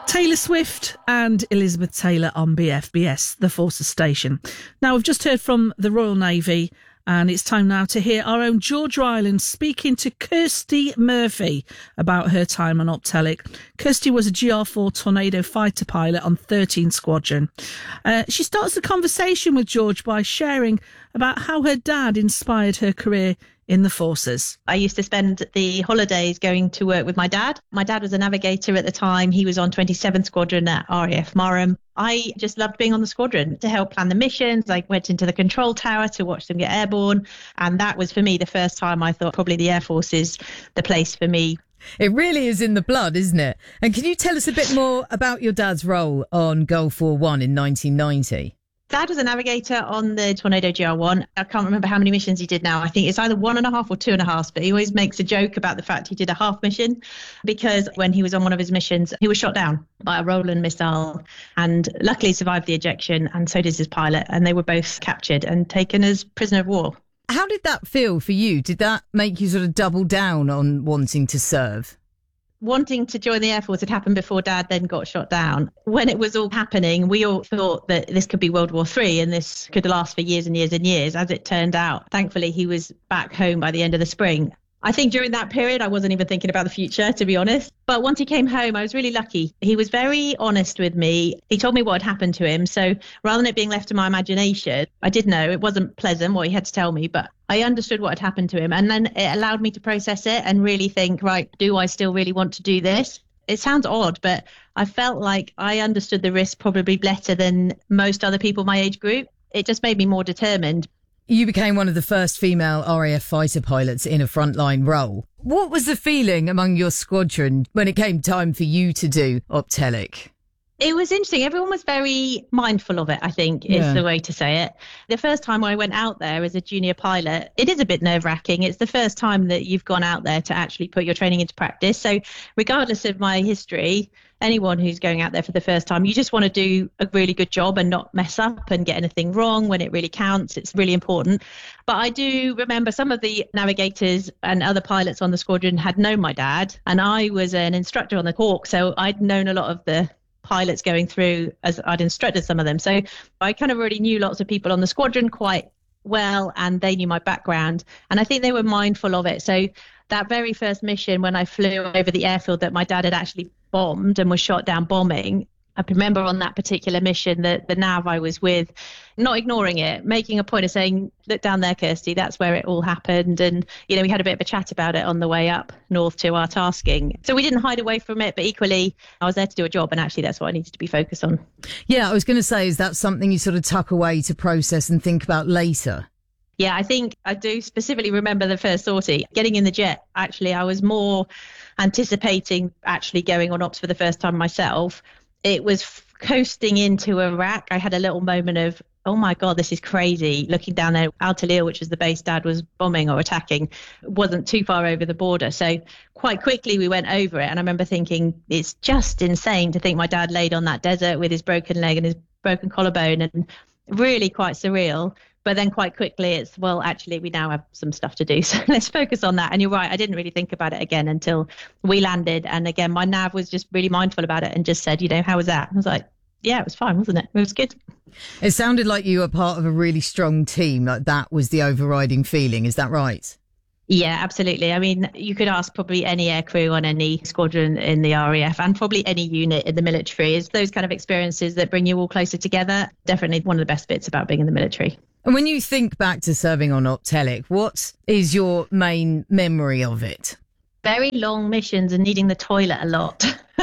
Taylor Swift and Elizabeth Taylor on BFBS, the Forces Station. Now, we've just heard from the Royal Navy, and it's time now to hear our own George Ryland speaking to Kirsty Murphy about her time on Optelic. Kirsty was a GR4 Tornado fighter pilot on 13 Squadron. She starts the conversation with George by sharing about how her dad inspired her career in the forces. I used to spend the holidays going to work with my dad. My dad was a navigator at the time. He was on 27th Squadron at RAF Marham. I just loved being on the squadron to help plan the missions. I went into the control tower to watch them get airborne. And that was, for me, the first time I thought probably the Air Force is the place for me. It really is in the blood, isn't it? And can you tell us a bit more about your dad's role on Gulf War 1 in 1990? Dad was a navigator on the Tornado GR1. I can't remember how many missions he did now. I think it's either 1.5 or 2.5, but he always makes a joke about the fact he did a half mission because when he was on one of his missions, he was shot down by a Roland missile and luckily survived the ejection, and so did his pilot. And they were both captured and taken as prisoner of war. How did that feel for you? Did that make you sort of double down on wanting to serve? Wanting to join the Air Force had happened before Dad then got shot down. When it was all happening, we all thought that this could be World War III and this could last for years and years and years. As it turned out, thankfully, he was back home by the end of the spring. I think during that period, I wasn't even thinking about the future, to be honest. But once he came home, I was really lucky. He was very honest with me. He told me what had happened to him. So rather than it being left to my imagination, I did know it wasn't pleasant what he had to tell me, but I understood what had happened to him. And then it allowed me to process it and really think, right, do I still really want to do this? It sounds odd, but I felt like I understood the risk probably better than most other people my age group. It just made me more determined. You became one of the first female RAF fighter pilots in a frontline role. What was the feeling among your squadron when it came time for you to do Optelic? It was interesting. Everyone was very mindful of it, I think, is the way to say it. The first time I went out there as a junior pilot, it is a bit nerve-wracking. It's the first time that you've gone out there to actually put your training into practice. So regardless of my history, anyone who's going out there for the first time, you just want to do a really good job and not mess up and get anything wrong when it really counts. It's really important. But I do remember some of the navigators and other pilots on the squadron had known my dad, and I was an instructor on the Hawk, so I'd known a lot of the pilots going through as I'd instructed some of them. So I kind of already knew lots of people on the squadron quite well, and they knew my background, and I think they were mindful of it. So that very first mission when I flew over the airfield that my dad had actually bombed and was shot down bombing, I remember on that particular mission that the nav I was with, not ignoring it, making a point of saying, look down there, Kirsty, that's where it all happened. And, we had a bit of a chat about it on the way up north to our tasking. So we didn't hide away from it, but equally I was there to do a job, and actually that's what I needed to be focused on. Yeah, I was going to say, is that something you sort of tuck away to process and think about later? Yeah, I think I do specifically remember the first sortie. Getting in the jet, actually, I was more anticipating actually going on ops for the first time myself. It was coasting into Iraq. I had a little moment of, oh my God, this is crazy. Looking down there, Al Talil, which was the base Dad was bombing or attacking, wasn't too far over the border. So quite quickly we went over it. And I remember thinking, it's just insane to think my dad laid on that desert with his broken leg and his broken collarbone, and really quite surreal. But then quite quickly it's, well, actually, we now have some stuff to do. So let's focus on that. And you're right, I didn't really think about it again until we landed. And again, my nav was just really mindful about it and just said, how was that? I was like, yeah, it was fine, wasn't it? It was good. It sounded like you were part of a really strong team. Like that was the overriding feeling. Is that right? Yeah, absolutely. I mean, you could ask probably any aircrew on any squadron in the RAF and probably any unit in the military. It's those kind of experiences that bring you all closer together. Definitely one of the best bits about being in the military. And when you think back to serving on Optelic, what is your main memory of it? Very long missions and needing the toilet a lot.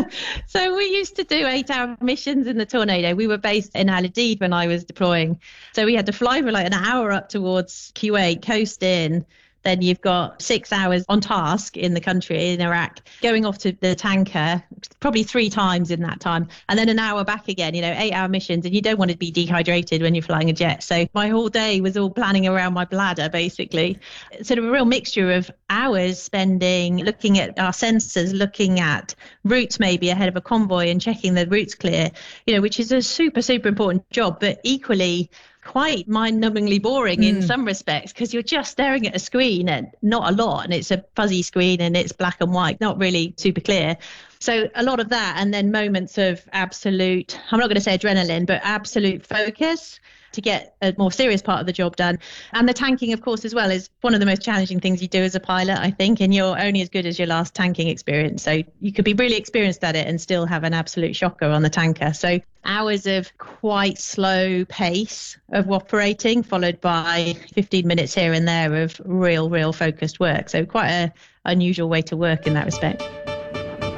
So we used to do 8-hour missions in the Tornado. We were based in Al Udeid when I was deploying. So we had to fly for like an hour up towards Kuwait, coast in. Then you've got 6 hours on task in the country, in Iraq, going off to the tanker probably 3 times in that time, and then an hour back again, 8-hour missions, and you don't want to be dehydrated when you're flying a jet. So my whole day was all planning around my bladder, basically. Sort of a real mixture of hours spending looking at our sensors, looking at routes maybe ahead of a convoy and checking the routes clear, which is a super, super important job, but equally quite mind-numbingly boring in some respects, because you're just staring at a screen and not a lot, and it's a fuzzy screen and it's black and white, not really super clear. So a lot of that, and then moments of absolute, I'm not going to say adrenaline, but absolute focus to get a more serious part of the job done. And the tanking, of course, as well, is one of the most challenging things you do as a pilot, I think, and you're only as good as your last tanking experience. So you could be really experienced at it and still have an absolute shocker on the tanker. So hours of quite slow pace of operating, followed by 15 minutes here and there of real focused work. So quite a unusual way to work in that respect.